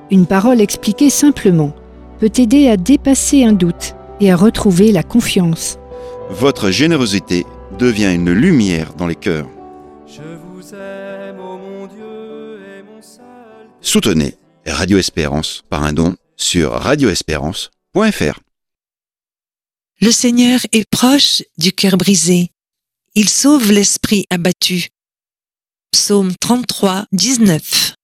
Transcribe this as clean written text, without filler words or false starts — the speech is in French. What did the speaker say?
Une parole expliquée simplement peut aider à dépasser un doute et à retrouver la confiance. Votre générosité devient une lumière dans les cœurs. Je vous aime, ô mon Dieu, et mon seul... Soutenez Radio Espérance par un don sur radioespérance.fr. Le Seigneur est proche du cœur brisé. Il sauve l'esprit abattu. Psaume 33, 19.